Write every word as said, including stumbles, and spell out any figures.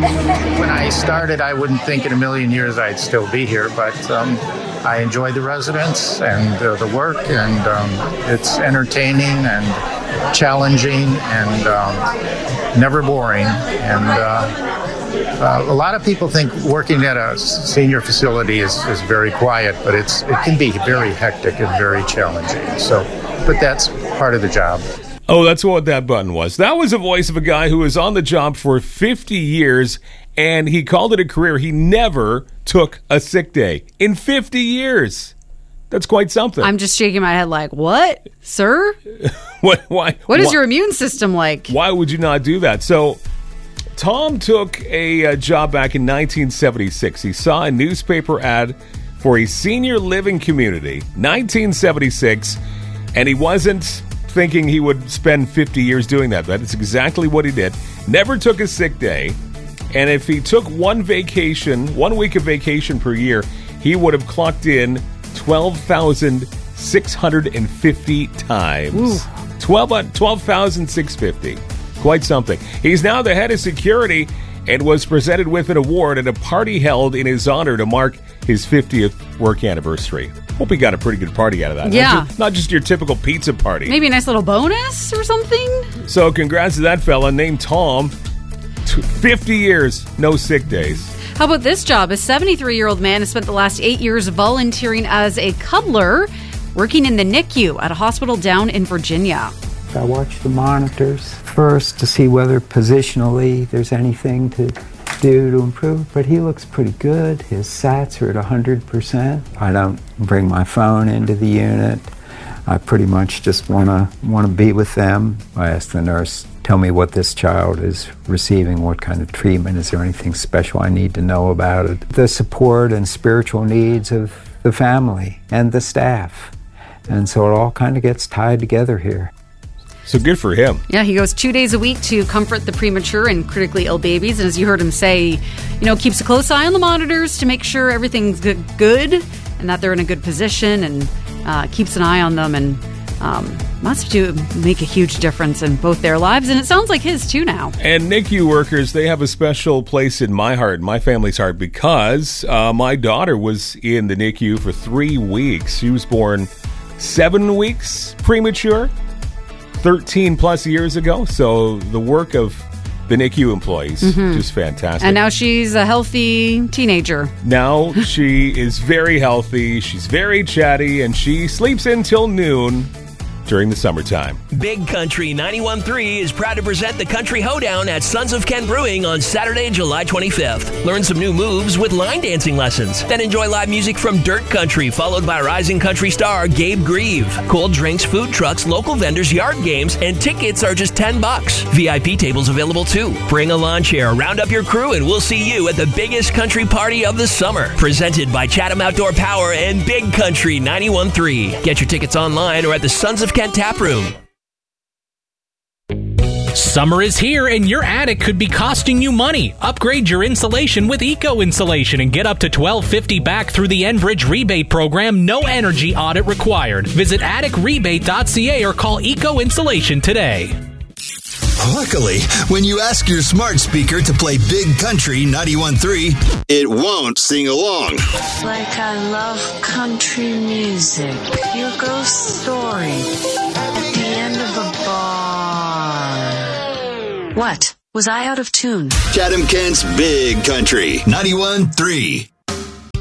When I started, I wouldn't think in a million years I'd still be here, but um, I enjoy the residence and uh, the work, and um, it's entertaining and challenging and um, never boring. And uh, uh, a lot of people think working at a senior facility is, is very quiet, but it's it can be very hectic and very challenging. So, but that's part of the job. Oh, that's what that button was. That was the voice of a guy who was on the job for fifty years, and he called it a career. He never took a sick day in fifty years. That's quite something. I'm just shaking my head like, what, sir? what, why, what is why, your immune system like? Why would you not do that? So Tom took a uh, job back in nineteen seventy-six. He saw a newspaper ad for a senior living community, nineteen seventy-six, and he wasn't thinking he would spend fifty years doing that. That's exactly what he did. Never took a sick day. And if he took one vacation, one week of vacation per year, he would have clocked in twelve thousand six hundred fifty times. twelve thousand six hundred fifty. Quite something. He's now the head of security and was presented with an award at a party held in his honor to mark his fiftieth work anniversary. Hope he got a pretty good party out of that. Yeah. Not just, not just your typical pizza party. Maybe a nice little bonus or something? So congrats to that fella named Tom. fifty years, no sick days. How about this job? A seventy-three-year-old man has spent the last eight years volunteering as a cuddler, working in the N I C U at a hospital down in Virginia. I watch the monitors first to see whether positionally there's anything to do to improve, but he looks pretty good. His sats are at one hundred percent. I don't bring my phone into the unit. I pretty much just want to want to be with them. I ask the nurse, tell me what this child is receiving, what kind of treatment, is there anything special I need to know about it? The support and spiritual needs of the family and the staff. And so it all kind of gets tied together here. So good for him. Yeah, he goes two days a week to comfort the premature and critically ill babies. And as you heard him say, you know, keeps a close eye on the monitors to make sure everything's good and that they're in a good position, and uh, keeps an eye on them, and um, must do make a huge difference in both their lives. And it sounds like his too now. And N I C U workers, they have a special place in my heart, my family's heart, because uh, my daughter was in the N I C U for three weeks. She was born seven weeks premature. thirteen plus years ago. So the work of the N I C U employees, mm-hmm. just fantastic. And now she's a healthy teenager. Now she is very healthy. She's very chatty, and she sleeps until noon during the summertime. Big Country ninety-one point three is proud to present the Country Hoedown at Sons of Ken Brewing on Saturday, July twenty-fifth. Learn some new moves with line dancing lessons. Then enjoy live music from Dirt Country, followed by rising country star Gabe Grieve. Cold drinks, food trucks, local vendors, yard games, and tickets are just ten bucks. V I P tables available too. Bring a lawn chair, round up your crew, and we'll see you at the biggest country party of the summer. Presented by Chatham Outdoor Power and Big Country ninety-one point three. Get your tickets online or at the Sons of Kent Tap Room. Summer is here and your attic could be costing you money. Upgrade your insulation with Eco Insulation and get up to twelve fifty back through the Enbridge rebate program. No energy audit required. Visit attic rebate dot c a or call Eco Insulation today. Luckily, when you ask your smart speaker to play Big Country ninety-one point three, it won't sing along. Like I love country music. Here goes Story at the end of a bar. What? Was I out of tune? Chatham Kent's Big Country ninety-one point three.